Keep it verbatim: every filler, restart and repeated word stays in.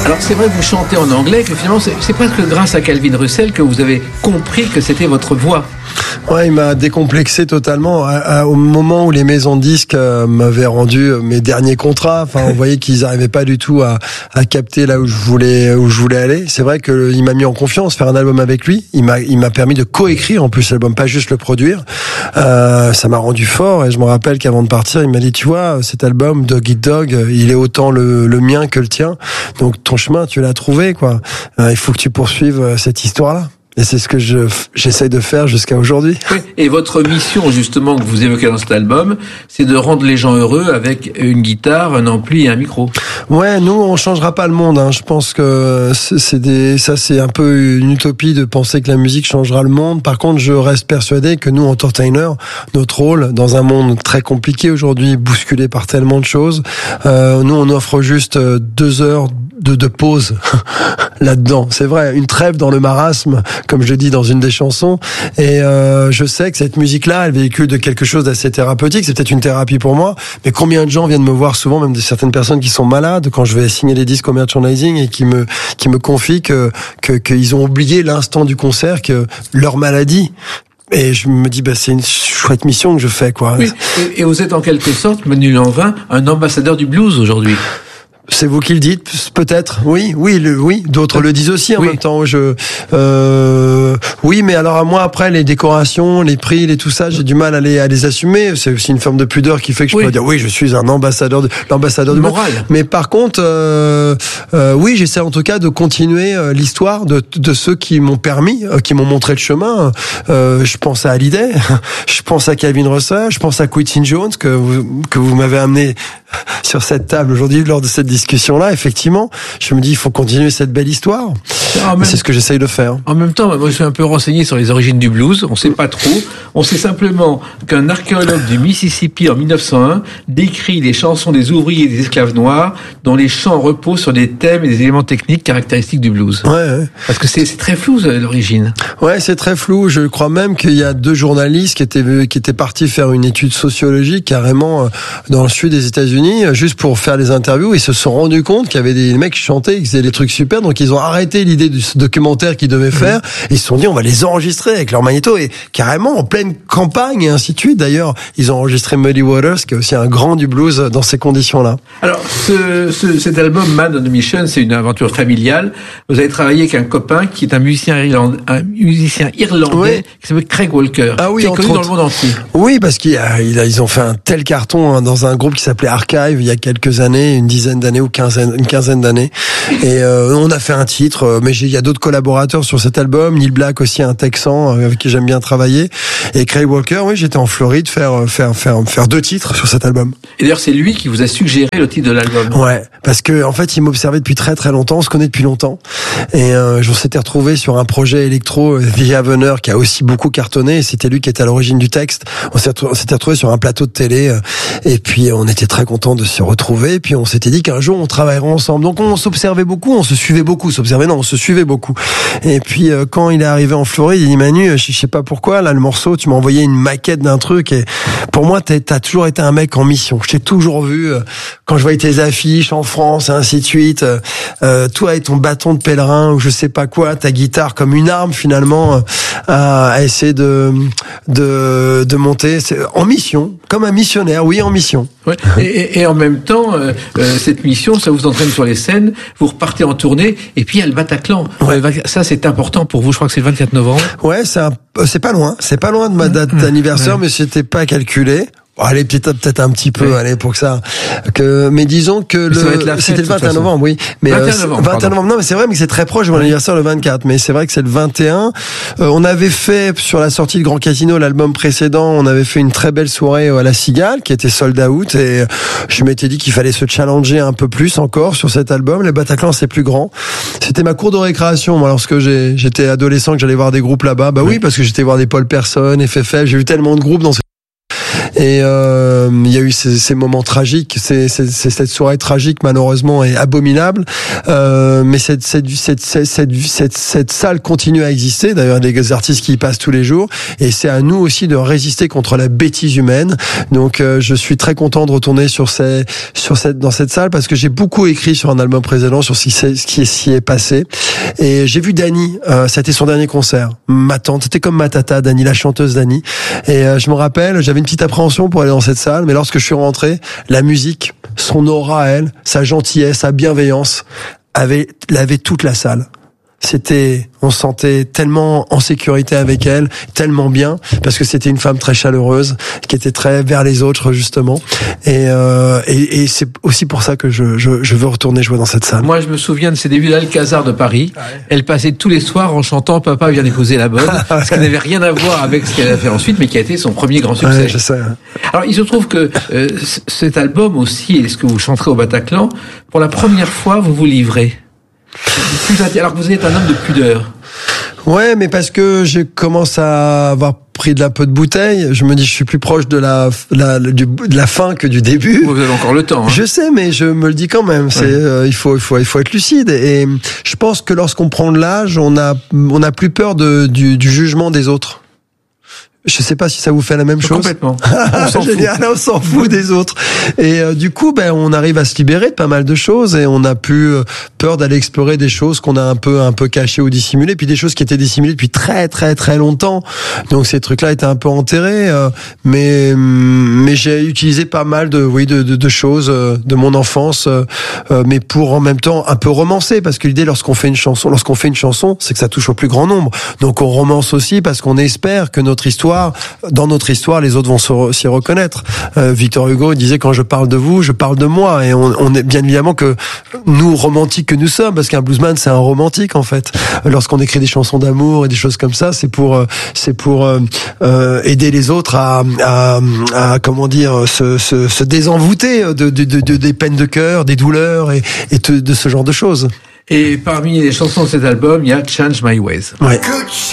Alors c'est vrai que vous chantez en anglais, que finalement c'est, c'est presque grâce à Calvin Russell que vous avez compris que c'était votre voix. Ouais, il m'a décomplexé totalement à, à, au moment où les maisons de disques euh, m'avaient rendu euh, mes derniers contrats. Enfin, on voyait qu'ils n'arrivaient pas du tout à, à capter là où je voulais où je voulais aller. C'est vrai que le, il m'a mis en confiance, faire un album avec lui. Il m'a il m'a permis de coécrire en plus l'album, pas juste le produire. Euh, ça m'a rendu fort et je me rappelle qu'avant de partir, il m'a dit, tu vois, cet album Dog Eat Dog, il est autant le, le mien que le tien. Donc ton chemin, tu l'as trouvé, quoi. Euh, il faut que tu poursuives cette histoire-là. Et c'est ce que je, j'essaye de faire jusqu'à aujourd'hui. Oui. Et votre mission, justement, que vous évoquez dans cet album, c'est de rendre les gens heureux avec une guitare, un ampli et un micro. Ouais, nous, on changera pas le monde, hein. Je pense que c'est des, ça, c'est un peu une utopie de penser que la musique changera le monde. Par contre, je reste persuadé que nous, entertainers, notre rôle, dans un monde très compliqué aujourd'hui, bousculé par tellement de choses, euh, nous, on offre juste deux heures de, de pause là-dedans. C'est vrai, une trêve dans le marasme, comme je dis dans une des chansons. Et euh, je sais que cette musique-là, elle véhicule de quelque chose d'assez thérapeutique. C'est peut-être une thérapie pour moi. Mais combien de gens viennent me voir souvent, même de certaines personnes qui sont malades, quand je vais signer les disques au merchandising et qui me qui me confient que que qu'ils ont oublié l'instant du concert, que leur maladie. Et je me dis, bah, c'est une chouette mission que je fais, quoi. Oui. Et, et vous êtes en quelque sorte, Manu Lanvin, un ambassadeur du blues aujourd'hui. C'est vous qui le dites, peut-être. Oui, oui, le, oui. D'autres le disent aussi en oui. même temps. Je, euh, oui, mais alors à moi après les décorations, les prix, les tout ça, j'ai du mal à les à les assumer. C'est aussi une forme de pudeur qui fait que je oui. peux dire oui, je suis un ambassadeur, de, l'ambassadeur du moral. Mais par contre, euh, euh, oui, j'essaie en tout cas de continuer euh, l'histoire de de ceux qui m'ont permis, euh, qui m'ont montré le chemin. Euh, je pense à Hallyday, je pense à Calvin Russell, je pense à Quincy Jones que vous que vous m'avez amené sur cette table aujourd'hui lors de cette discussion-là. Effectivement, je me dis il faut continuer cette belle histoire. Même, c'est ce que j'essaye de faire. En même temps, moi je suis un peu renseigné sur les origines du blues. On sait pas trop. On sait simplement qu'un archéologue du Mississippi en mille neuf cent un décrit les chansons des ouvriers et des esclaves noirs dont les chants reposent sur des thèmes et des éléments techniques caractéristiques du blues. Ouais, ouais. Parce que c'est, c'est très flou l'origine. Ouais, c'est très flou. Je crois même qu'il y a deux journalistes qui étaient qui étaient partis faire une étude sociologique carrément dans le sud des États-Unis juste pour faire des interviews. Ils se sont rendus compte qu'il y avait des mecs qui chantaient, qui faisaient des trucs super, donc ils ont arrêté l'idée du documentaire qu'ils devaient faire, et ils se sont dit on va les enregistrer avec leur magnéto, et carrément en pleine campagne et ainsi de suite. D'ailleurs, ils ont enregistré Muddy Waters, qui est aussi un grand du blues dans ces conditions-là. Alors, ce, ce, cet album Man on a Mission, c'est une aventure familiale. Vous avez travaillé avec un copain qui est un musicien irlandais, un musicien irlandais oui. qui s'appelle Craig Walker, ah oui, qui est connu autres. dans le monde entier. Oui, parce qu'ils ils ont fait un tel carton hein, dans un groupe qui s'appelait Archive il y a quelques années, une dizaine d'années ou quinzaine, une quinzaine d'années. Et euh, on a fait un titre, mais il y a d'autres collaborateurs sur cet album. Neil Black aussi, un Texan avec qui j'aime bien travailler. Et Craig Walker, oui, j'étais en Floride faire faire faire faire deux titres sur cet album. Et d'ailleurs, c'est lui qui vous a suggéré le titre de l'album. Ouais, parce que en fait, il m'observait depuis très très longtemps. On se connaît depuis longtemps. Et euh, on s'était retrouvé sur un projet électro, The Havener, qui a aussi beaucoup cartonné. Et c'était lui qui était à l'origine du texte. On s'était retrouvé sur un plateau de télé. Et puis on était très contents de se retrouver. Et puis on s'était dit qu'un jour on travaillerait ensemble. Donc on s'observait beaucoup, on se suivait beaucoup. S'observait non, on se suivait beaucoup. Et puis euh, quand il est arrivé en Floride, il dit Manu, je sais pas pourquoi, là le morceau, tu m'as envoyé une maquette d'un truc. Et pour moi, t'as, t'as toujours été un mec en mission. Je t'ai toujours vu euh, quand je voyais tes affiches en France, et ainsi de suite. Euh, toi et ton bâton de pèlerin ou je sais pas quoi, ta guitare comme une arme finalement euh, à essayer de de de monter c'est, en mission, comme un missionnaire, oui, en mission. Ouais. Et, et en même temps, euh, euh, cette mission, ça vous entraîne sur les scènes, vous repartez en tournée, et puis il y a le Bataclan. Ouais. Ça, c'est important pour vous, je crois que c'est le vingt-quatre novembre. Ouais, c'est, un, c'est pas loin, c'est pas loin de ma date d'anniversaire, ouais. Mais c'était pas calculé. Allez, peut-être, peut-être un petit peu, oui. Allez, pour que ça, que, mais disons que le, fête, c'était le vingt et un novembre, oui. Mais, vingt et un novembre, vingt et un novembre, non, mais c'est vrai, mais c'est très proche de mon oui. anniversaire le vingt-quatre, mais c'est vrai que c'est le vingt et un. Euh, on avait fait, sur la sortie de Grand Casino, l'album précédent, on avait fait une très belle soirée à la Cigale, qui était sold out, et je m'étais dit qu'il fallait se challenger un peu plus encore sur cet album. Le Bataclan, c'est plus grand. C'était ma cour de récréation, moi, lorsque j'ai, j'étais adolescent, que j'allais voir des groupes là-bas. Bah oui, oui parce que j'étais voir des Paul Person, F F L, j'ai vu tellement de groupes dans ce Et euh, il y a eu ces, ces moments tragiques, c'est, c'est, c'est cette soirée tragique malheureusement et abominable. Euh, mais cette, cette, cette, cette, cette, cette, cette salle continue à exister. D'ailleurs, il y a des artistes qui y passent tous les jours. Et c'est à nous aussi de résister contre la bêtise humaine. Donc, euh, je suis très content de retourner sur ces, sur cette, dans cette salle parce que j'ai beaucoup écrit sur un album précédent sur ce qui s'est, ce qui s'y est passé. Et j'ai vu Dani. Euh, c'était son dernier concert. Ma tante, c'était comme ma tata, Dani, la chanteuse Dani. Et euh, je me rappelle, j'avais une petite appréhension pour aller dans cette salle, mais lorsque je suis rentré, la musique, son aura à elle, sa gentillesse, sa bienveillance, avait, avait toute la salle. C'était, on se sentait tellement en sécurité avec elle, tellement bien, parce que c'était une femme très chaleureuse, qui était très vers les autres justement. Et, euh, et, et c'est aussi pour ça que je, je, je veux retourner jouer dans cette salle. Moi, je me souviens de ses débuts à l'Alcazar de Paris. Ah ouais. Elle passait tous les soirs en chantant "Papa vient d'épouser la bonne", ce qui n'avait rien à voir avec ce qu'elle a fait ensuite, mais qui a été son premier grand succès. Ouais, je sais. Alors, il se trouve que euh, cet album aussi, et ce que vous chanterez au Bataclan, pour la première fois, vous vous livrez. Alors que vous êtes un homme de pudeur. Ouais, mais parce que je commence à avoir pris de un peu de bouteille, je me dis je suis plus proche de la, la du, de la fin que du début. Vous avez encore le temps. Hein. Je sais, mais je me le dis quand même. C'est, ouais. euh, il faut, il faut, il faut être lucide. Et je pense que lorsqu'on prend de l'âge, on a, on a plus peur de, du, du jugement des autres. Je sais pas si ça vous fait la même chose. Complètement. On s'en Génial, fout. On s'en fout des autres. Et euh, du coup, ben, on arrive à se libérer de pas mal de choses et on a plus euh, peur d'aller explorer des choses qu'on a un peu, un peu cachées ou dissimulées, puis des choses qui étaient dissimulées depuis très, très, très longtemps. Donc ces trucs-là étaient un peu enterrés. Euh, mais, mais j'ai utilisé pas mal de, oui, de, de, de choses euh, de mon enfance, euh, euh, mais pour en même temps un peu romancer, parce que l'idée, lorsqu'on fait une chanson, lorsqu'on fait une chanson, c'est que ça touche au plus grand nombre. Donc on romance aussi parce qu'on espère que notre histoire dans notre histoire, les autres vont s'y reconnaître. Euh, Victor Hugo disait quand je parle de vous, je parle de moi, et on, on est bien évidemment que nous romantiques que nous sommes, parce qu'un bluesman c'est un romantique en fait. Lorsqu'on écrit des chansons d'amour et des choses comme ça, c'est pour c'est pour euh, aider les autres à, à, à comment dire se, se, se désenvoûter de, de, de, de des peines de cœur, des douleurs et, et de, de ce genre de choses. Et parmi les chansons de cet album, il y a Change My Ways. Ouais.